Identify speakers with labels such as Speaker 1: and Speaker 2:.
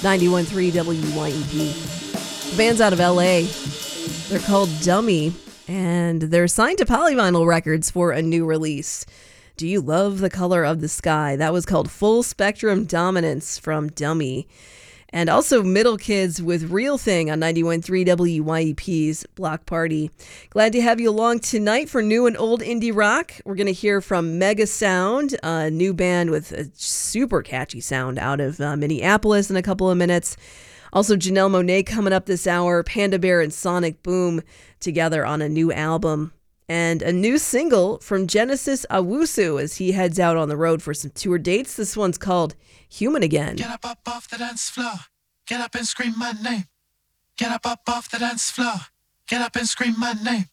Speaker 1: 91.3 WYEP. The band's out of LA. They're called Dummy, and they're signed to Polyvinyl Records for a new release. Do you love the color of the sky? That was called Full Spectrum Dominance from Dummy. And also Middle Kids with Real Thing on 91.3 WYEP's Block Party. Glad to have you along tonight for new and old indie rock. We're going to hear from Mega Sound, a new band with a super catchy sound out of Minneapolis in a couple of minutes. Also Janelle Monáe coming up this hour, Panda Bear and Sonic Boom together on a new album. And a new single from Genesis Owusu as he heads out on the road for some tour dates. This one's called Human Again.
Speaker 2: Get up off the dance floor. Get up and scream my name. Get up off the dance floor. Get up and scream my name.